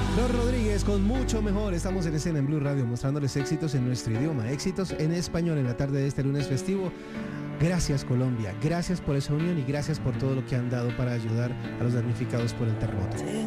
Flor Rodríguez con Mucho Mejor. Estamos en escena en Blue Radio mostrándoles éxitos en nuestro idioma, éxitos en español en la tarde de este lunes festivo. Gracias Colombia, gracias por esa unión y gracias por todo lo que han dado para ayudar a los damnificados por el terremoto.